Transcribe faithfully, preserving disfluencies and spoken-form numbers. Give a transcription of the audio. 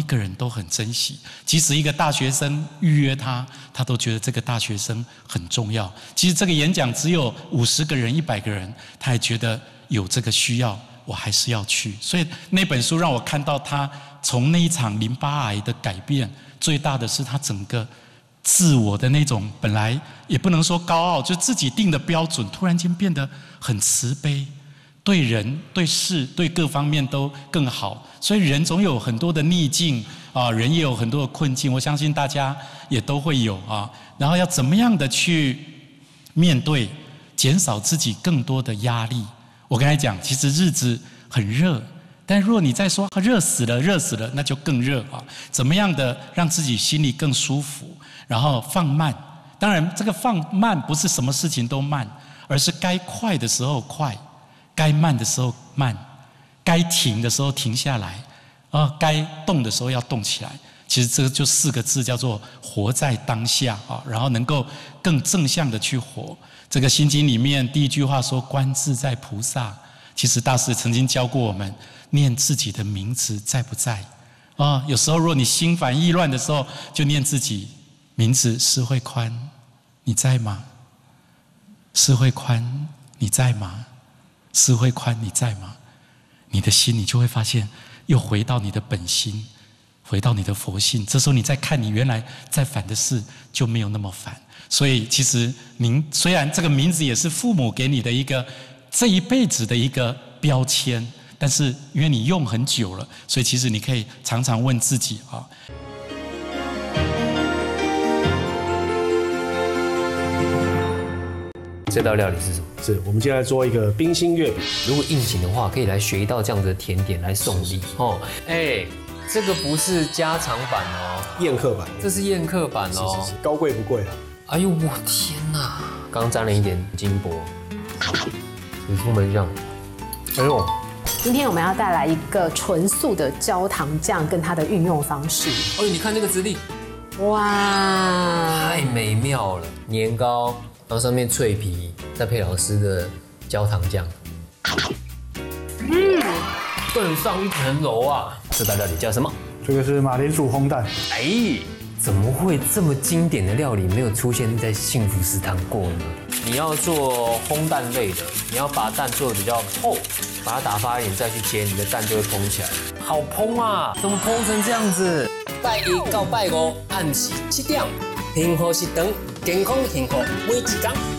个人都很珍惜。即使一个大学生预约他，他都觉得这个大学生很重要。其实这个演讲只有五十个人、一百个人，他还觉得有这个需要，我还是要去。所以那本书让我看到他从那一场淋巴癌的改变，最大的是他整个自我的那种本来也不能说高傲，就自己定的标准，突然间变得很慈悲。对人、对事、对各方面都更好，所以人总有很多的逆境啊，人也有很多的困境，我相信大家也都会有啊。然后要怎么样的去面对，减少自己更多的压力。我刚才讲，其实日子很热，但如果你再说热死了、热死了，那就更热啊。怎么样的让自己心里更舒服，然后放慢。当然，这个放慢不是什么事情都慢，而是该快的时候快。该慢的时候慢，该停的时候停下来，啊，该动的时候要动起来。其实这个就四个字，叫做活在当下啊，然后能够更正向的去活。这个心经里面第一句话说：“观自在菩萨。”其实大师曾经教过我们，念自己的名字在不在啊？有时候如果你心烦意乱的时候，就念自己名字：施慧宽，你在吗？施慧宽，你在吗？施慧宽，你在吗？你的心，你就会发现，又回到你的本心，回到你的佛性。这时候你再看你原来在烦的事，就没有那么烦。所以，其实您虽然这个名字也是父母给你的一个这一辈子的一个标签，但是因为你用很久了，所以其实你可以常常问自己啊。 这道料理是什么？ 是我们接下来做一个冰心月饼。 如果应景的话，可以来学一道这样子的甜点来送礼哦。哎，这个不是家常版哦， 宴客版， 这是宴客版哦。 是是是，高贵不贵啊？ 哎呦，我天哪！刚沾了一点金箔，你出门酱。哎呦， 今天我们要带来一个纯素的焦糖酱跟它的运用方式。 哎呦，你看这个质地， 哇， 太美妙了！年糕。然后上面脆皮，再配老师的焦糖酱，嗯，更上一层楼啊！这道料理叫什么？ 这个是马铃薯烘蛋。 哎，怎么会这么经典的料理没有出现在幸福食堂过呢？你要做烘蛋类的，你要把蛋做的比较厚，把它打发一点再去煎，你的蛋就会蓬起来。好蓬啊！怎么蓬成这样子？拜一到拜五暗时七点，平和食堂。健康幸福每一天。